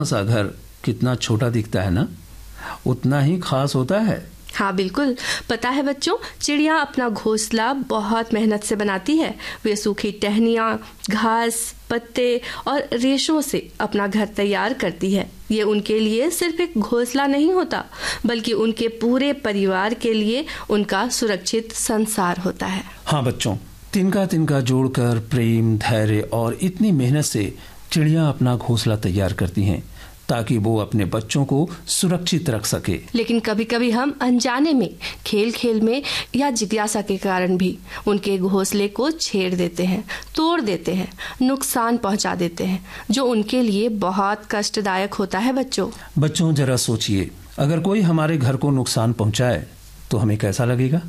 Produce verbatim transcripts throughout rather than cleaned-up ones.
सा घर कितना छोटा दिखता है ना, उतना ही खास होता है। हाँ बिल्कुल, पता है बच्चों, चिड़िया अपना घोंसला बहुत मेहनत से बनाती है। वे सूखी टहनियाँ, घास, पत्ते और रेशों से अपना घर तैयार करती है। ये उनके लिए सिर्फ एक घोंसला नहीं होता, बल्कि उनके पूरे परिवार के लिए उनका सुरक्षित संसार होता है। हाँ बच्चों, तिनका तिनका जोड़कर प्रेम, धैर्य और इतनी मेहनत से चिड़िया अपना घोंसला तैयार करती हैं ताकि वो अपने बच्चों को सुरक्षित रख सके। लेकिन कभी कभी हम अनजाने में, खेल खेल में या जिज्ञासा के कारण भी उनके घोंसले को छेड़ देते हैं, तोड़ देते हैं, नुकसान पहुंचा देते हैं, जो उनके लिए बहुत कष्टदायक होता है। बच्चों बच्चों जरा सोचिए, अगर कोई हमारे घर को नुकसान पहुंचाए तो हमें कैसा लगेगा?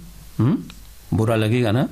हम्म बुरा लगेगा ना?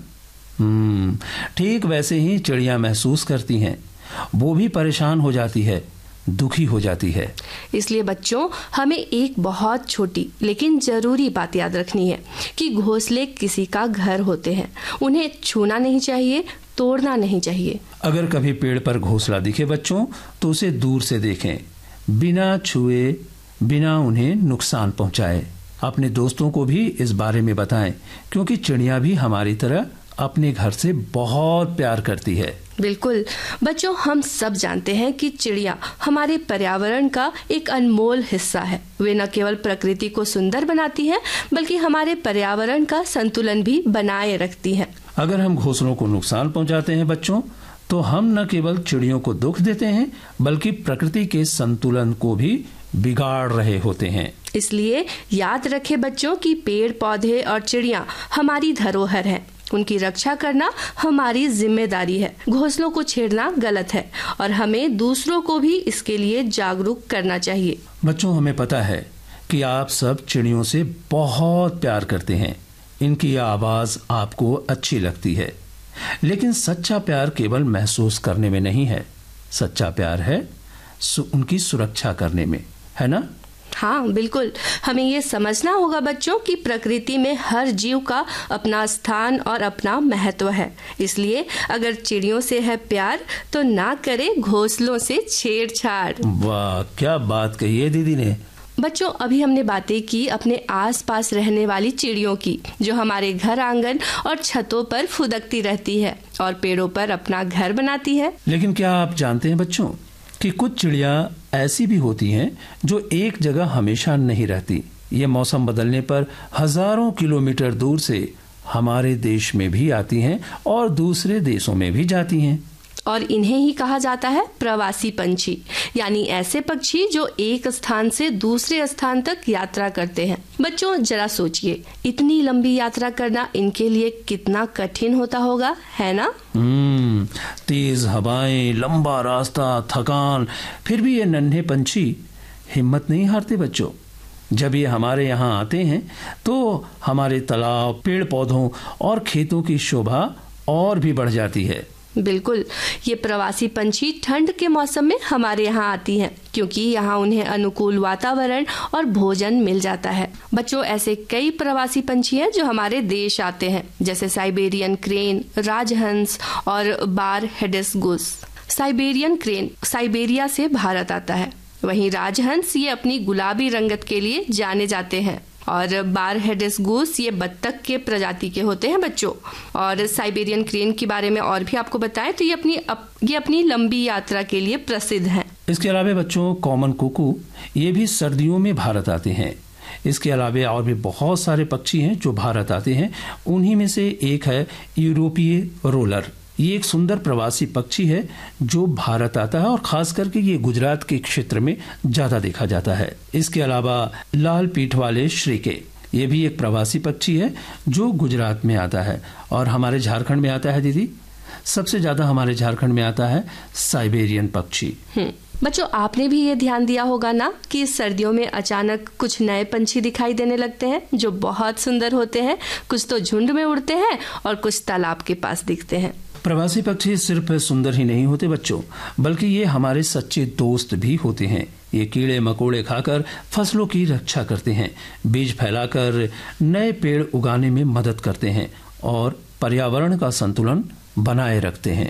हम्म ठीक वैसे ही चिड़िया महसूस करती हैं। वो भी परेशान हो जाती है, दुखी हो जाती है। इसलिए बच्चों, हमें एक बहुत छोटी लेकिन जरूरी बात याद रखनी है कि घोंसले किसी का घर होते हैं। उन्हें छूना नहीं चाहिए, तोड़ना नहीं चाहिए। अगर कभी पेड़ पर घोंसला दिखे बच्चों, तो उसे दूर से देखें, बिना छुए, बिना उन्हें नुकसान पहुंचाए। अपने दोस्तों को भी इस बारे में बताएं, क्योंकि चिड़िया भी हमारी तरह अपने घर से बहुत प्यार करती है। बिल्कुल बच्चों, हम सब जानते हैं कि चिड़िया हमारे पर्यावरण का एक अनमोल हिस्सा है। वे न केवल प्रकृति को सुंदर बनाती हैं, बल्कि हमारे पर्यावरण का संतुलन भी बनाए रखती हैं। अगर हम घोंसलों को नुकसान पहुंचाते हैं बच्चों, तो हम न केवल चिड़ियों को दुख देते हैं, बल्कि प्रकृति के संतुलन को भी बिगाड़ रहे होते हैं। इसलिए याद रखें बच्चों कि पेड़, पौधे और चिड़िया हमारी धरोहर है। उनकी रक्षा करना हमारी जिम्मेदारी है। घोंसलों को छेड़ना गलत है और हमें दूसरों को भी इसके लिए जागरूक करना चाहिए। बच्चों, हमें पता है कि आप सब चिड़ियों से बहुत प्यार करते हैं। इनकी आवाज आपको अच्छी लगती है, लेकिन सच्चा प्यार केवल महसूस करने में नहीं है। सच्चा प्यार है सु, उनकी सुरक्षा करने में, है ना? हाँ बिल्कुल, हमें ये समझना होगा बच्चों कि प्रकृति में हर जीव का अपना स्थान और अपना महत्व है। इसलिए अगर चिड़ियों से है प्यार, तो ना करे घोंसलों से छेड़छाड़। वाह, क्या बात कही है दीदी ने। बच्चों, अभी हमने बातें की अपने आसपास रहने वाली चिड़ियों की, जो हमारे घर आंगन और छतों पर फुदकती रहती है और पेड़ों पर अपना घर बनाती है। लेकिन क्या आप जानते हैं बच्चों कि कुछ चिड़िया ऐसी भी होती हैं जो एक जगह हमेशा नहीं रहती। ये मौसम बदलने पर हजारों किलोमीटर दूर से हमारे देश में भी आती हैं और दूसरे देशों में भी जाती हैं। और इन्हें ही कहा जाता है प्रवासी पंछी, यानी ऐसे पक्षी जो एक स्थान से दूसरे स्थान तक यात्रा करते हैं। बच्चों जरा सोचिए, इतनी लंबी यात्रा करना इनके लिए कितना कठिन होता होगा, है ना? हम्म तेज हवाएं, लंबा रास्ता, थकान, फिर भी ये नन्हे पंछी हिम्मत नहीं हारते बच्चों। जब ये हमारे यहाँ आते हैं तो हमारे तालाब, पेड़ पौधों और खेतों की शोभा और भी बढ़ जाती है। बिल्कुल, ये प्रवासी पंछी ठंड के मौसम में हमारे यहाँ आती हैं, क्योंकि यहाँ उन्हें अनुकूल वातावरण और भोजन मिल जाता है। बच्चों, ऐसे कई प्रवासी पंछी हैं जो हमारे देश आते हैं, जैसे साइबेरियन क्रेन, राजहंस और बार हेडेस गूस। साइबेरियन क्रेन साइबेरिया से भारत आता है, वहीं राजहंस ये अपनी गुलाबी रंगत के लिए जाने जाते हैं, और बार हेडेस गूस ये बत्तख के प्रजाति के होते हैं बच्चों। और साइबेरियन क्रेन के बारे में और भी आपको बताएं तो ये अपनी अप, ये अपनी लंबी यात्रा के लिए प्रसिद्ध हैं। इसके अलावा बच्चों, कॉमन कुकू ये भी सर्दियों में भारत आते हैं। इसके अलावा और भी बहुत सारे पक्षी हैं जो भारत आते हैं। उन्हीं में से एक है यूरोपीय रोलर। ये एक सुंदर प्रवासी पक्षी है जो भारत आता है और खास करके ये गुजरात के क्षेत्र में ज्यादा देखा जाता है। इसके अलावा लाल पीठ वाले श्रीके, ये भी एक प्रवासी पक्षी है जो गुजरात में आता है और हमारे झारखंड में आता है। दीदी, सबसे ज्यादा हमारे झारखंड में आता है साइबेरियन पक्षी। बच्चों, आपने भी ये ध्यान दिया होगा ना कि सर्दियों में अचानक कुछ नए पंछी दिखाई देने लगते हैं जो बहुत सुंदर होते हैं। कुछ तो झुंड में उड़ते हैं और कुछ तालाब के पास दिखते हैं। प्रवासी पक्षी सिर्फ सुंदर ही नहीं होते बच्चों, बल्कि ये हमारे सच्चे दोस्त भी होते हैं। ये कीड़े मकोड़े खाकर फसलों की रक्षा करते हैं, बीज फैलाकर नए पेड़ उगाने में मदद करते हैं और पर्यावरण का संतुलन बनाए रखते हैं।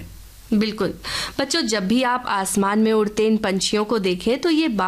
बिल्कुल बच्चों, जब भी आप आसमान में उड़ते इन पंछियों को देखें तो ये